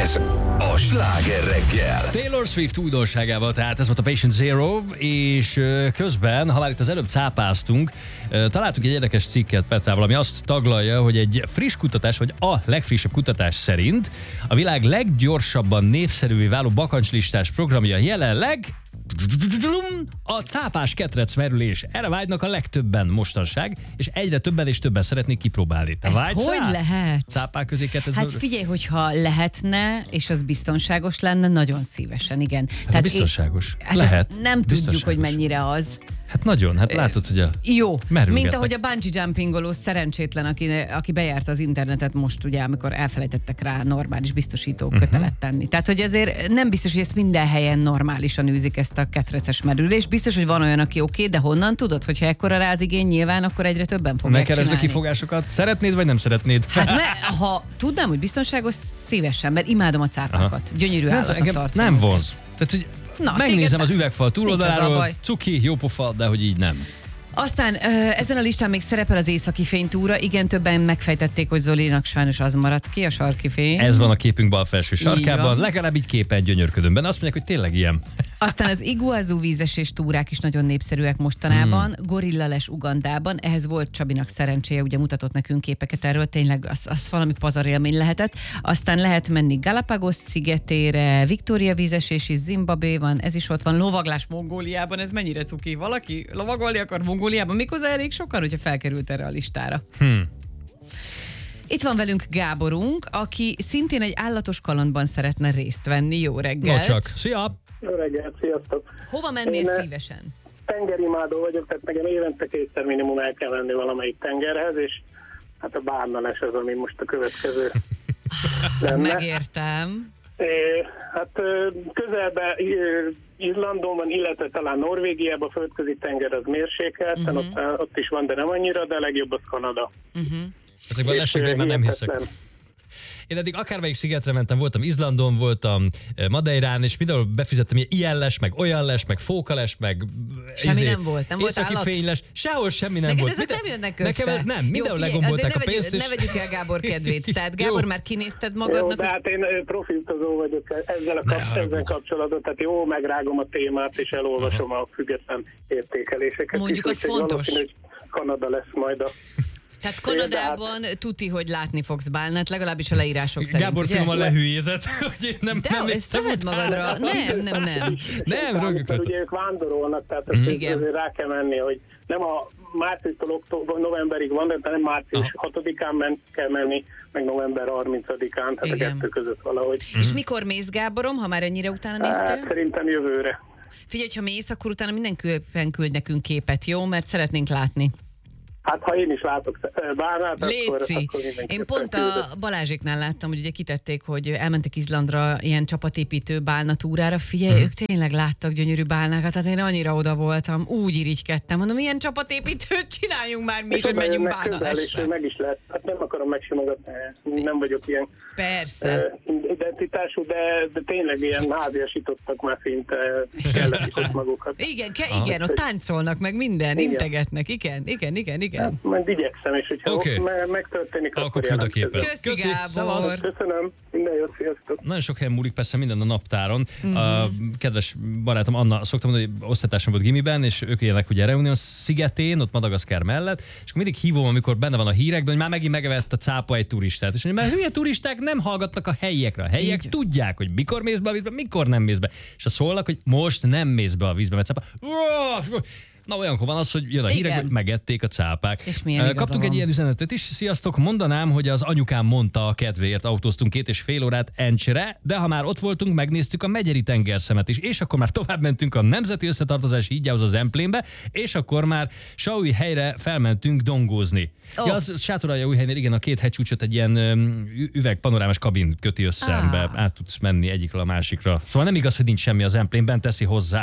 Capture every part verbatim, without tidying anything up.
Ez a Sláger reggel. Taylor Swift újdonságával, tehát ez volt a Patient Zero, és közben, ha már itt az előbb cápáztunk, találtuk egy érdekes cikket Petrával, ami azt taglalja, hogy egy friss kutatás, vagy a legfrissebb kutatás szerint a világ leggyorsabban népszerűvé váló bakancslistás programja jelenleg a cápás ketrec merülés. Erre vágynak a legtöbben mostanság, és egyre többen és többen szeretnék kipróbálni. Te Ez vágysz hogy rá? lehet? Cápák közé ketrecbe? Hát figyelj, hogyha lehetne, és az biztonságos lenne, nagyon szívesen, igen. Hát Tehát biztonságos. Én, hát lehet. Nem tudjuk, Biztonságos. hogy mennyire az. Hát nagyon, hát látod, hogy a Jó, merülgetnek. mint ahogy a bungee jumpingoló szerencsétlen, aki, aki bejárta az internetet most, ugye, amikor elfelejtettek rá normális biztosító Uh-huh. kötelet tenni. Tehát, hogy azért nem biztos, hogy ezt minden helyen normálisan űzik ezt a ketreces merülést. Biztos, hogy van olyan, aki oké, de honnan tudod, hogyha ekkora rázigény nyilván, akkor egyre többen fogják Megkeresd a csinálni. kifogásokat. Szeretnéd, vagy nem szeretnéd? Hát mert, ha tudnám, hogy biztonságos, szívesen, mert imádom a cápákat. Aha. Gyönyörű nem, állatnak engem tartom. nem vonz. Tehát, hogy Na, megnézem téged az ne- üvegfal nincs az a túloldaláról, baj. cuki, jó pofa, de hogy így nem. Aztán ö, ezen a listán még szerepel az északi fénytúra. Igen, többen megfejtették, hogy Zolinak sajnos az maradt ki, a sarki fény. Ez van a képünk bal felső sarkában, van. legalább így képen gyönyörködöm benne. Azt mondják, hogy tényleg ilyen. Aztán az Iguazu vízesés túrák is nagyon népszerűek mostanában. Hmm. Gorillales Ugandában. Ehhez volt Csabinak szerencséje, ugye mutatott nekünk képeket erről, tényleg az, az valami pazarélmény lehetett. Aztán lehet menni Galapagos szigetére, Victoria vízesés is Zimbabwe-ban, ez is ott van, lovaglás Mongóliában, ez mennyire cuki. Valaki lovagolni akar Mongóliában, méghozzá elég sokan, hogyha felkerült erre a listára. Hmm. Itt van velünk Gáborunk, aki szintén egy állatos kalandban szeretne részt venni. Jó reggelt! No csak. Szia! Jó reggelt, sziasztok! Hova mennél Én, szívesen? Tengerimádó vagyok, tehát nekem évente kétszer minimum el kell menni valamelyik tengerhez, és hát a Bárnales az, ami most a következő lenne. Megértem. É, hát ö, közelben ö, Izlandon van, illetve talán Norvégiában, a földközi tenger az mérsékelt, uh-huh. ott, ott is van, de nem annyira, de a legjobb az Kanada. Uh-huh. Ezekben a És, lesekben ö, már nem hiszek. hihetetlen. Én eddig akármelyik szigetre mentem, voltam Izlandon, voltam Madeirán, és mindenhol befizettem ilyen, ilyen les, meg olyan les, meg fókales, meg Semmi nem volt, nem volt északi állat? fényles, sehol semmi nem Neked volt. ezek Minden- nem jönnek össze. Nekem nem, mindenhol Jó, figyelj, legombolták a azért ne pénzt. vegyük, és- ne vegyük el Gábor kedvét. Tehát Gábor, Jó. már kinézted Jó, magadnak, de hogy... hát én ö, profiltozó vagyok ezzel a Ne kap, haragudj. ezzel kapcsolatban, tehát jó, megrágom a témát, és elolvasom a független értékeléseket. Mondjuk is, az úgyhogy fontos. valószínű, hogy Kanada lesz majd a... Tehát Kanadában tuti, hogy látni fogsz bálnát, legalábbis a leírások szerint, Gábor ugye? finoman lehülyézett, hogy én nem, De nem ezt néztem teved utána. magadra. Nem, nem, nem. Nem, Számít, rögök mert ugye ők vándorolnak, tehát Mhm. ezt Igen. azért rá kell menni, hogy nem a márciustól október, novemberig van, de nem március hatodikán men, kell menni, meg november harmincadikán, tehát Igen. a kettő között valahogy. És mikor mész, Gáborom, ha már ennyire utána Hát, néztél? szerintem jövőre. Figyelj, ha mész, akkor utána mindenképpen küld nekünk képet, jó? Mert szeretnénk látni. Hát ha én is látok bárnát, akkor, Léci. akkor mindenképpen Én pont a küldök. Balázséknál láttam, hogy ugye kitették, hogy elmentek Izlandra ilyen csapatépítő bálnatúrára. Figyelj, ők tényleg láttak gyönyörű bálnákat, tehát én annyira oda voltam, úgy irigykedtem. Mondom, milyen csapatépítőt csináljunk már mi is, És hogy oda menjünk jönnek közel, és bálnalásra. meg is lehet. Hát nem akarom megsimogatni, nem vagyok ilyen Persze. eh, identitású, de, de tényleg ilyen háziasítottak már szinte, kelletik ott magukat. Igen, ke, igen, ott táncolnak meg minden, Igen. integetnek, igen, igen, igen, igen. Hát, majd igyekszem, és hogyha Oké. okay. me- megtörténik, Akkor akkor, küld a jelentkezem. képet. Köszi, Gábor. szevasz. Köszönöm, minden jót, sziasztok! Nagyon sok helyen múlik persze minden a naptáron. Mhm. A kedves barátom Anna, szoktam mondani, hogy osztálytársam volt gimiben, és ők élnek ugye Reunion szigetén, ott Madagaszkár mellett, és akkor mindig hívom, amikor benne van a hírekben, hogy már megint megevett a cápa egy turistát. És mondja, mert hülye turisták nem hallgatnak a helyiekre. A helyiek Így. tudják, hogy mikor mész be a vízbe, mikor nem mész be. És azt szólnak, hogy most nem mész be a vízbe, mert cápa. Na olyankor van az, hogy jön a hírek, Igen. hogy megették a cápák. És milyen Ö, igaza Kaptunk egy van. ilyen üzenetet is. Sziasztok, mondanám, hogy az anyukám mondta a kedvéért, autóztunk két és fél órát Encsre, de ha már ott voltunk, megnéztük a Megyeri tengerszemet is, és akkor már tovább mentünk a Nemzeti Összetartozási Hídjához az Emplénbe, és akkor már Saújhelyre felmentünk dongózni. Ó. Ja, az Sátoraljaújhelynél, igen, a két hegycsúcsot egy ilyen öm, ü- üvegpanorámás kabin köti össze, Ah. amiben át tudsz menni egyikről a másikra. Szóval nem igaz, hogy nincs semmi az Emplénben, teszi hozzá.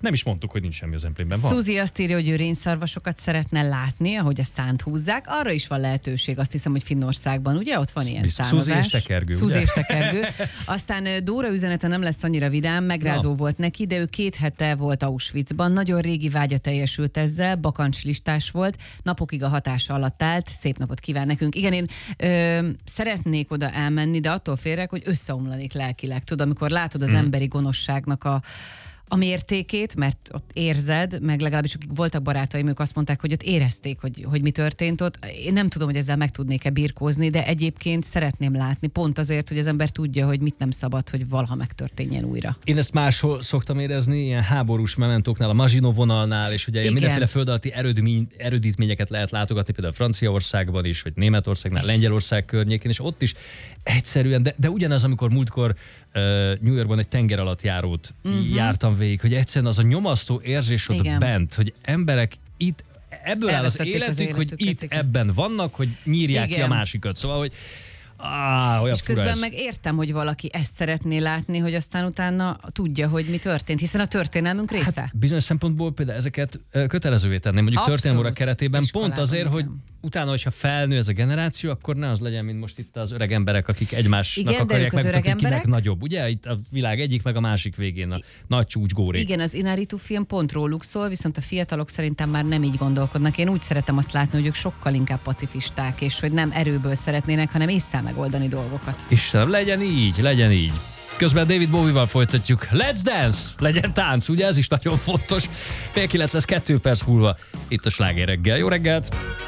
Nem is mondtuk, hogy nincs semmi a Zemplénben. Van. Szuzi azt írja, hogy ő rénszarvasokat szeretne látni, ahogy a szánt húzzák. Arra is van lehetőség, azt hiszem, hogy Finnországban, ugye? Ott van ilyen Szuzi szánozás. és tekergő, Szuzi ugye? és tekergő. Aztán ö, Dóra üzenete nem lesz annyira vidám, megrázó Na. volt neki, de ő két hete volt Auschwitzban. Nagyon régi vágya teljesült ezzel, bakancslistás volt, napokig a hatása alatt állt. Szép napot kíván nekünk. Igen, én ö, szeretnék oda elmenni, de attól félek, hogy összeomlanék lelkileg. Tudod, amikor látod az Hmm. emberi gonoszságnak a a mértékét, mert ott érzed, meg legalábbis akik voltak barátaim, ők azt mondták, hogy ott érezték, hogy, hogy mi történt ott. Én nem tudom, hogy ezzel meg tudnék-e birkózni, de egyébként szeretném látni, pont azért, hogy az ember tudja, hogy mit nem szabad, hogy valaha megtörténjen újra. Én ezt máshol szoktam érezni, ilyen háborús mementóknál, a Maginot vonalnál, és ugye Igen. mindenféle föld alatti erődmény, erődítményeket lehet látogatni, például Franciaországban is, vagy Németországnál, Lengyelország környékén, és ott is egyszerűen, de, de ugyanaz, amikor múltkor uh, New Yorkban egy tenger alatt járót uh-huh. jártam végig, hogy egyszerűen az a nyomasztó érzés ott Igen. bent, hogy emberek itt, ebből áll az Elvesztették az életük, hogy életüket, itt igen. ebben vannak, hogy nyírják ki a Igen. másikat. Szóval, hogy áh, olyan És fura közben ez. meg értem, hogy valaki ezt szeretné látni, hogy aztán utána tudja, hogy mi történt, hiszen a történelmünk része. Hát bizonyos szempontból például ezeket ö, kötelezővé tenném, mondjuk Abszolút. történelmi óra keretében, Iskolában, pont azért, hogy igen. utána, hogyha felnő ez a generáció, akkor ne az legyen, mint most itt az öreg emberek, akik egymásnak Igen, de akarják ők az megmutatni, öreg kinek emberek. nagyobb. Ugye itt a világ egyik, meg a másik végén a nagy csúcs górék. Igen, az Inaritu film pont róluk szól, viszont a fiatalok szerintem már nem így gondolkodnak. Én úgy szeretem azt látni, hogy ők sokkal inkább pacifisták, és hogy nem erőből szeretnének, hanem ésszel megoldani dolgokat. Istenem, legyen így, legyen így. Közben David Bowie-val folytatjuk. Let's dance! Legyen tánc, ugye ez is nagyon fontos. Fél kilenc, ez kettő perc múlva itt a Sláger reggel. Jó reggelt!